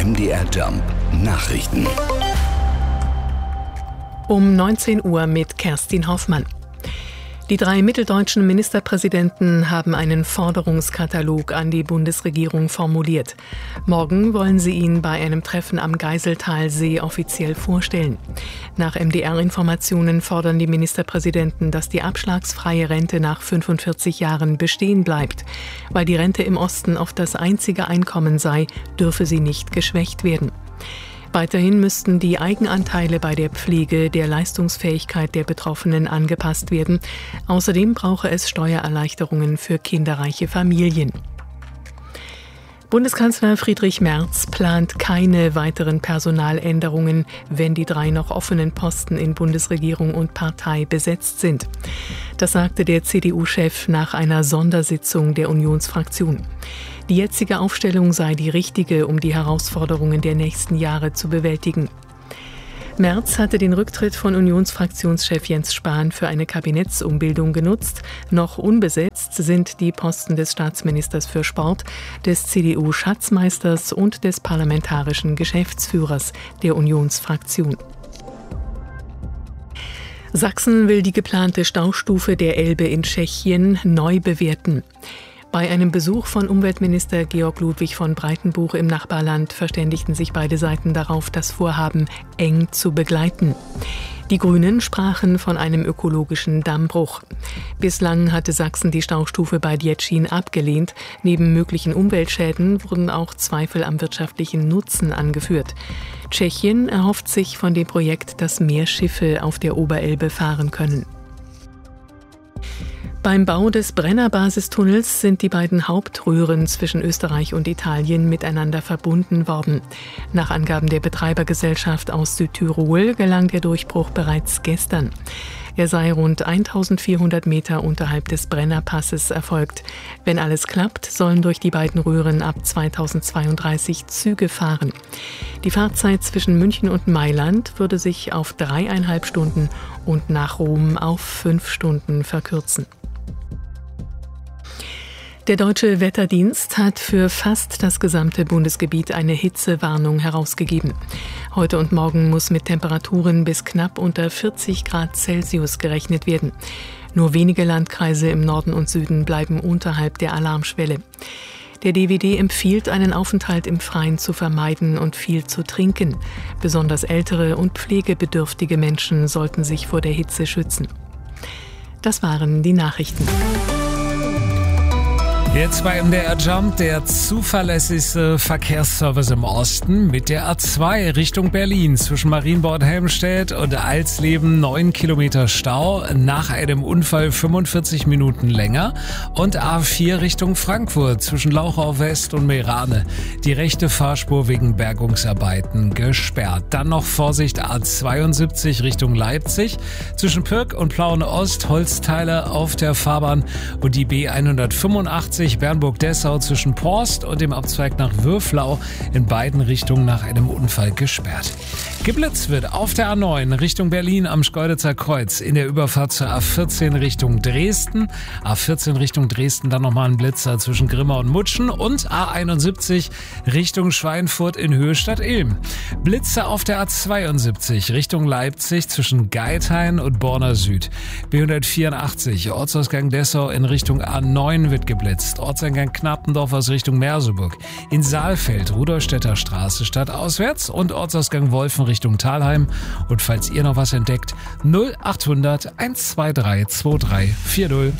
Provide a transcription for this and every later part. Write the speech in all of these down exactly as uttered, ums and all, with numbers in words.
M D R Jump Nachrichten. Um neunzehn Uhr mit Kerstin Hoffmann. Die drei mitteldeutschen Ministerpräsidenten haben einen Forderungskatalog an die Bundesregierung formuliert. Morgen wollen sie ihn bei einem Treffen am Geiseltalsee offiziell vorstellen. Nach M D R-Informationen fordern die Ministerpräsidenten, dass die abschlagsfreie Rente nach fünfundvierzig Jahren bestehen bleibt. Weil die Rente im Osten oft das einzige Einkommen sei, dürfe sie nicht geschwächt werden. Weiterhin müssten die Eigenanteile bei der Pflege der Leistungsfähigkeit der Betroffenen angepasst werden. Außerdem brauche es Steuererleichterungen für kinderreiche Familien. Bundeskanzler Friedrich Merz plant keine weiteren Personaländerungen, wenn die drei noch offenen Posten in Bundesregierung und Partei besetzt sind. Das sagte der C D U-Chef nach einer Sondersitzung der Unionsfraktion. Die jetzige Aufstellung sei die richtige, um die Herausforderungen der nächsten Jahre zu bewältigen. Merz hatte den Rücktritt von Unionsfraktionschef Jens Spahn für eine Kabinettsumbildung genutzt. Noch unbesetzt sind die Posten des Staatsministers für Sport, des C D U-Schatzmeisters und des parlamentarischen Geschäftsführers der Unionsfraktion. Sachsen will die geplante Staustufe der Elbe in Tschechien neu bewerten. Bei einem Besuch von Umweltminister Georg Ludwig von Breitenbuch im Nachbarland verständigten sich beide Seiten darauf, das Vorhaben eng zu begleiten. Die Grünen sprachen von einem ökologischen Dammbruch. Bislang hatte Sachsen die Staustufe bei Djetschin abgelehnt. Neben möglichen Umweltschäden wurden auch Zweifel am wirtschaftlichen Nutzen angeführt. Tschechien erhofft sich von dem Projekt, dass mehr Schiffe auf der Oberelbe fahren können. Beim Bau des Brenner-Basistunnels sind die beiden Hauptröhren zwischen Österreich und Italien miteinander verbunden worden. Nach Angaben der Betreibergesellschaft aus Südtirol gelang der Durchbruch bereits gestern. Er sei rund eintausendvierhundert Meter unterhalb des Brennerpasses erfolgt. Wenn alles klappt, sollen durch die beiden Röhren ab zweitausendzweiunddreißig Züge fahren. Die Fahrzeit zwischen München und Mailand würde sich auf dreieinhalb Stunden und nach Rom auf fünf Stunden verkürzen. Der Deutsche Wetterdienst hat für fast das gesamte Bundesgebiet eine Hitzewarnung herausgegeben. Heute und morgen muss mit Temperaturen bis knapp unter vierzig Grad Celsius gerechnet werden. Nur wenige Landkreise im Norden und Süden bleiben unterhalb der Alarmschwelle. Der D W D empfiehlt, einen Aufenthalt im Freien zu vermeiden und viel zu trinken. Besonders ältere und pflegebedürftige Menschen sollten sich vor der Hitze schützen. Das waren die Nachrichten. Jetzt bei M D R Jump der zuverlässigste Verkehrsservice im Osten mit der A zwei Richtung Berlin zwischen Marienborn-Helmstedt und Alsleben neun Kilometer Stau, nach einem Unfall fünfundvierzig Minuten länger, und A vier Richtung Frankfurt zwischen Lauchau West und Meerane. Die rechte Fahrspur wegen Bergungsarbeiten gesperrt. Dann noch Vorsicht A zweiundsiebzig Richtung Leipzig zwischen Pirk und Plauen Ost, Holzteile auf der Fahrbahn, und die B hundertfünfundachtzig Bernburg-Dessau zwischen Porst und dem Abzweig nach Würflau in beiden Richtungen nach einem Unfall gesperrt. Geblitzt wird auf der A neun Richtung Berlin am Schkeuditzer Kreuz, in der Überfahrt zur A vierzehn Richtung Dresden, A vierzehn Richtung Dresden dann nochmal ein Blitzer zwischen Grimma und Mutschen, und A einundsiebzig Richtung Schweinfurt in Höhe Stadt-Ilm. Blitze auf der A zweiundsiebzig Richtung Leipzig zwischen Geithain und Borna Süd. B hundertvierundachtzig Ortsausgang Dessau in Richtung A neun wird geblitzt. Ortseingang Knappendorf aus Richtung Merseburg. In Saalfeld Rudolstädter Straße stadtauswärts und Ortsausgang Wolfen Richtung Thalheim. Und falls ihr noch was entdeckt, null achthundert hundertzweiundzwanzig zweiunddreißig vierzig.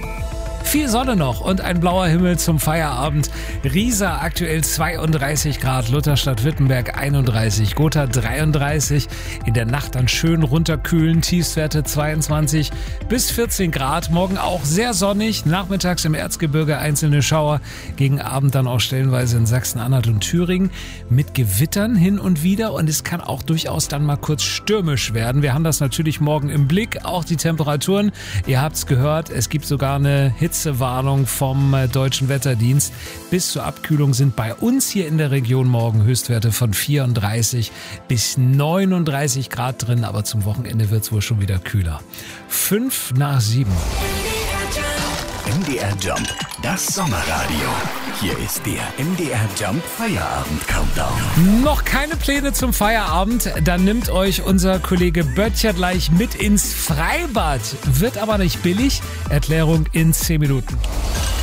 Viel Sonne noch und ein blauer Himmel zum Feierabend. Riesa aktuell zweiunddreißig Grad, Lutherstadt Wittenberg einunddreißig, Gotha dreiunddreißig. In der Nacht dann schön runterkühlen, Tiefstwerte zweiundzwanzig bis vierzehn Grad. Morgen auch sehr sonnig, nachmittags im Erzgebirge einzelne Schauer, gegen Abend dann auch stellenweise in Sachsen-Anhalt und Thüringen mit Gewittern hin und wieder, und es kann auch durchaus dann mal kurz stürmisch werden. Wir haben das natürlich morgen im Blick, auch die Temperaturen. Ihr habt's gehört, es gibt sogar eine Hitzewarnung vom Deutschen Wetterdienst. Bis zur Abkühlung sind bei uns hier in der Region morgen Höchstwerte von vierunddreißig bis neununddreißig Grad drin, aber zum Wochenende wird es wohl schon wieder kühler. Fünf nach sieben. M D R Jump, das Sommerradio. Hier ist der M D R Jump Feierabend Countdown. Noch keine Pläne zum Feierabend? Dann nimmt euch unser Kollege Böttcher gleich mit ins Freibad. Wird aber nicht billig. Erklärung in zehn Minuten.